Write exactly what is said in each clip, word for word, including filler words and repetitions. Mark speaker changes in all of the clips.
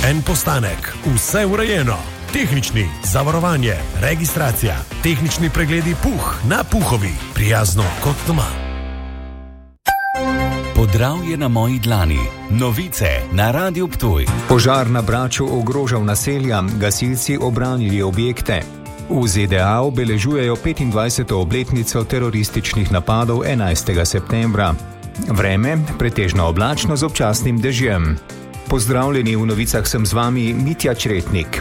Speaker 1: en postanek, vse urejeno. Tehnični, zavarovanje, registracija, tehnični pregledi Puh na Puhovi, prijazno kot doma.
Speaker 2: Podravje na moji dlani. Novice na Radiu Ptuj.
Speaker 3: Požar na Braču ogrožal naselja, gasilci obranili objekte. V Z D A obeležujejo petindvajseto obletnico terorističnih napadov enajstega septembra. Vreme pretežno oblačno z občasnim dežjem. Pozdravljeni, v novicah sem z vami Mitja Čretnik.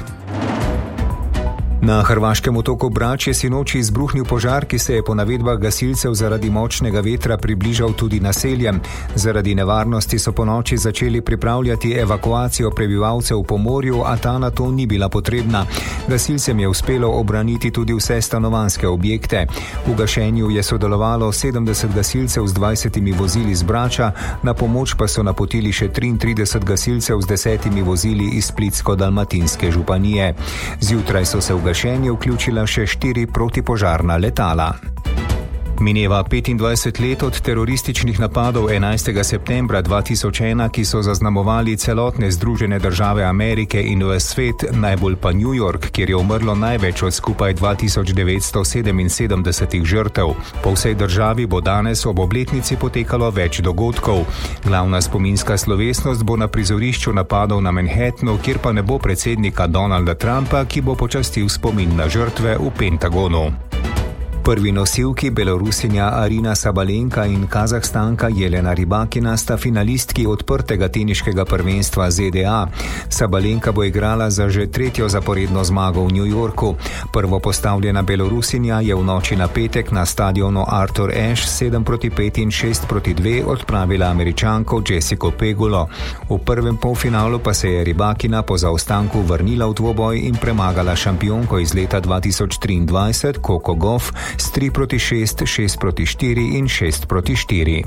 Speaker 3: Na hrvaškem otoku Brač je sinoči izbruhnil požar, ki se je po navedbah gasilcev zaradi močnega vetra približal tudi naseljem. Zaradi nevarnosti so ponoči začeli pripravljati evakuacijo prebivalcev po morju, a ta na to ni bila potrebna. Gasilcem je uspelo obraniti tudi vse stanovanjske objekte. V gašenju je sodelovalo sedemdeset gasilcev z dvajsetimi vozili z Brača, na pomoč pa so napotili še triintrideset gasilcev z desetimi vozili iz Splitsko-dalmatinske županije. Zjutraj so se v gašenje vključila še štiri protipožarna letala. Mineva petindvajset let od terorističnih napadov enajstega septembra dva tisoč ena, ki so zaznamovali celotne Združene države Amerike in v svet, najbolj pa New York, kjer je umrlo največ od skupaj dva tisoč devetsto sedeminsedemdeset žrtev. Po vsej državi bo danes ob obletnici potekalo več dogodkov. Glavna spominska slovesnost bo na prizorišču napadov na Manhattanu, kjer pa ne bo predsednika Donalda Trumpa, ki bo počastil spomin na žrtve v Pentagonu. Prvi nosilki, Belorusinja Arina Sabalenka in Kazahstanka Jelena Rybakina, sta finalistki odprtega teniškega prvenstva Z D A. Sabalenka bo igrala za že tretjo zaporedno zmago v New Yorku. Prvo postavljena Belorusinja je v noči na petek na stadionu Arthur Ashe sedem proti pet in šest proti dve odpravila Američanko Jessico Pegulo. V prvem polfinalu pa se je Rybakina po zaostanku vrnila v dvoboj in premagala šampionko iz leta dva tisoč triindvajset Coco Gauff s tri proti šest, šest proti štiri in šest proti štiri.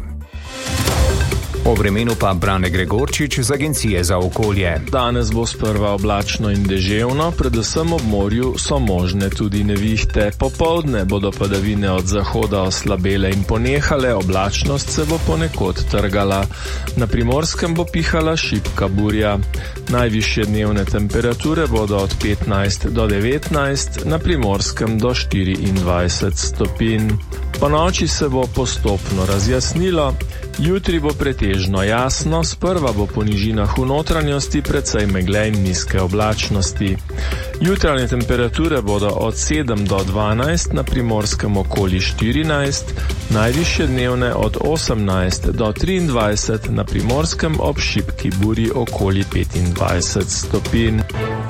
Speaker 3: O vremenu pa Brane Gregorčič z Agencije za okolje.
Speaker 4: Danes bo sprva oblačno in deževno, predvsem ob morju so možne tudi nevihte. Popoldne bodo padavine od zahoda oslabele in ponehale, oblačnost se bo ponekod trgala. Na Primorskem bo pihala šibka burja. Najvišje dnevne temperature bodo od petnajst do devetnajst, na Primorskem do štiriindvajset stopinj. Po noči se bo postopno razjasnilo, jutri bo pretežno jasno, sprva bo po nižinah v notranjosti precej megle in nizke oblačnosti. Jutranje temperature bodo od sedem do dvanajst, na Primorskem okoli štirinajst, najvišje dnevne od osemnajst do triindvajset, na Primorskem ob šibki burji okoli petindvajset stopinj.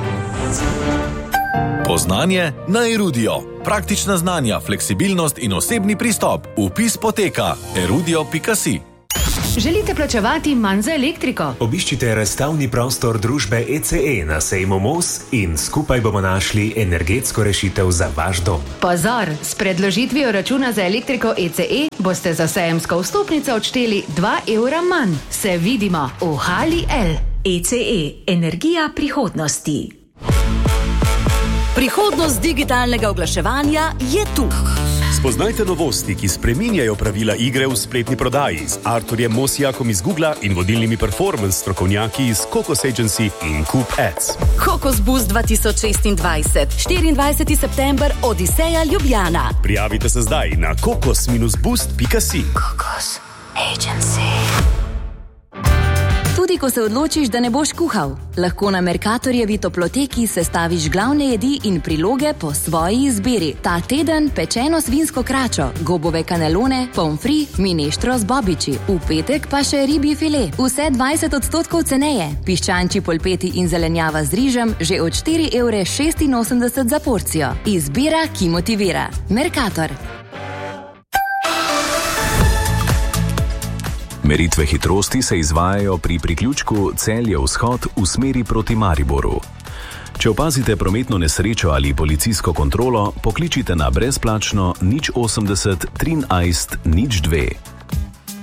Speaker 5: Poznanje na Erudio. Praktična znanja, fleksibilnost in osebni pristop. Vpis poteka erudio pika si.
Speaker 6: Želite plačevati manj za elektriko?
Speaker 7: Obiščite razstavni prostor družbe E C E na sejmu Mos in skupaj bomo našli energetsko rešitev za vaš dom.
Speaker 6: Pozor, s predložitvijo računa za elektriko E C E boste za sejemsko vstopnico odšteli dva evra manj. Se vidimo v Hali L.
Speaker 8: E C E, energija prihodnosti. Prihodnost digitalnega oglaševanja je tu.
Speaker 9: Spoznajte novosti, ki spreminjajo pravila igre v spletni prodaji z Arturjem Mosijakom iz Googla in vodilnimi performance strokovnjaki iz Kokos Agency in Coop Ads.
Speaker 8: Kokos Boost dva tisoč šestindvajset, štiriindvajseti september, Odiseja Ljubljana.
Speaker 9: Prijavite se zdaj na kokos boost pika si.
Speaker 8: Kokos Agency. Tudi ko se odločiš, da ne boš kuhal, lahko na Mercatorjevi toploteki sestaviš glavne jedi in priloge po svoji izbiri. Ta teden pečeno svinsko kračo, gobove kanelone, pomfri, mineštro z bobiči. V petek pa še ribji file. Vse dvajset odstotkov ceneje. Piščančji polpeti in zelenjava z rižem že od štiri evre šestinosemdeset za porcijo. Izbira, ki motivira. Mercator.
Speaker 2: Meritve hitrosti se izvajajo pri priključku Celje-Vzhod v smeri proti Mariboru. Če opazite prometno nesrečo ali policijsko kontrolo, pokličite na brezplačno nič osemdeset trinajst nič dve.